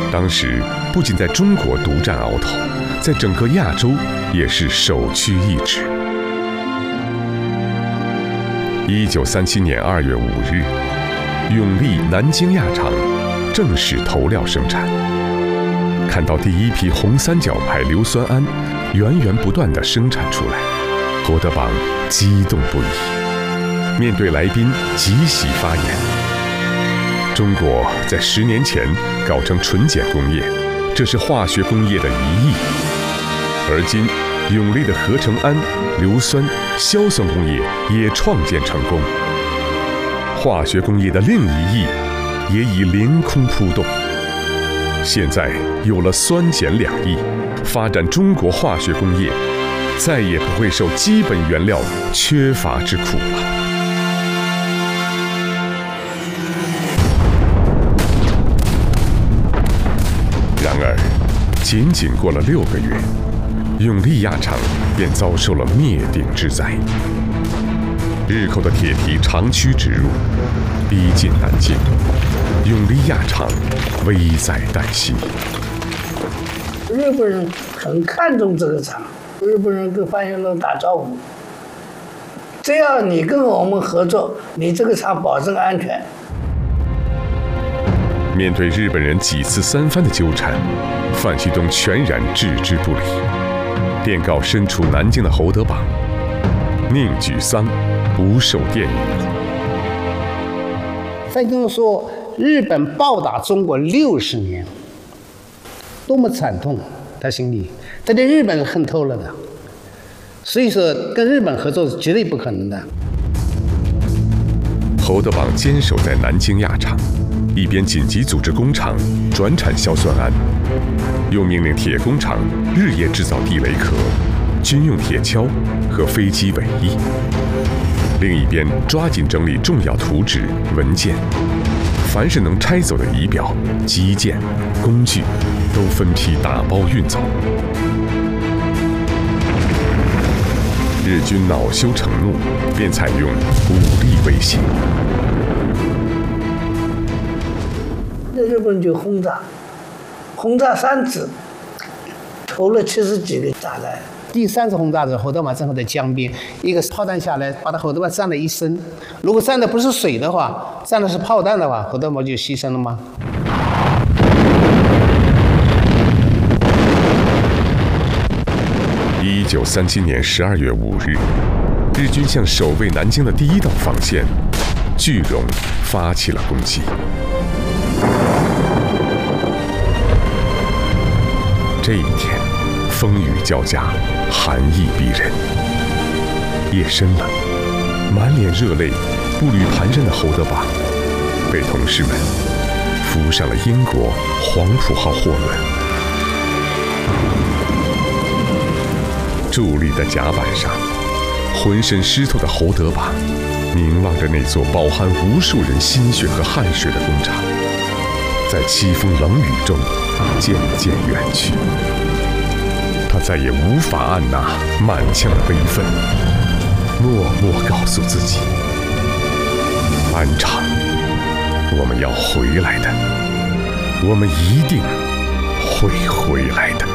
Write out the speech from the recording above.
当时不仅在中国独占鳌头，在整个亚洲也是首屈一指。1937年2月5日，永利南京亚厂正式投料生产。看到第一批红三角牌硫酸铵源源不断地生产出来，侯德榜激动不已，面对来宾即席发言。中国在10年前搞成纯碱工业，这是化学工业的一翼。而今永利的合成铵、硫酸、硝酸工业也创建成功，化学工业的另一翼也已凌空扑动。现在有了酸碱两翼，发展中国化学工业再也不会受基本原料缺乏之苦了。然而，仅仅过了6个月，永利亚厂便遭受了灭顶之灾。日寇的铁蹄长驱直入，逼近南京，永利亚厂危在旦夕。 日本人很看重这个厂，日本人跟范学龙打招呼，只要你跟我们合作，你这个厂保证安全。 面对日本人几次3番的纠缠，范旭东全然置之不理，电告身处南京的侯德榜，宁举丧，不受电语。 范旭东说，日本暴打中国60年，多么惨痛，他心里，他对日本人恨透了的，所以说跟日本合作是绝对不可能的。 侯德榜坚守在南京亚厂，一边紧急组织工厂转产硝酸铵，又命令铁工厂日夜制造地雷壳、军用铁锹和飞机尾翼。另一边抓紧整理重要图纸、文件，凡是能拆走的仪表、机件、工具，都分批打包运走。日军恼羞成怒，便采用武力威胁。 那日本人就轰炸3次，投了70几个炸弹。第3次轰炸的时候，侯德榜正好在江边，一个炮弹下来，把他侯德榜沾了一身。如果沾的不是水的话，沾的是炮弹的话，侯德榜就牺牲了吗 ？1937年12月5日，日军向守卫南京的第1道防线句容发起了攻击。这一天，风雨交加，寒意逼人。夜深了，满脸热泪、步履蹒跚的侯德榜，被同事们扶上了英国黄埔号货轮。伫立的甲板上，浑身湿透的侯德榜凝望着那座饱含无数人心血和汗水的工厂，在凄风冷雨中渐渐远去。他再也无法按捺满腔的悲愤，默默告诉自己：安厂，我们要回来的，我们一定会回来的。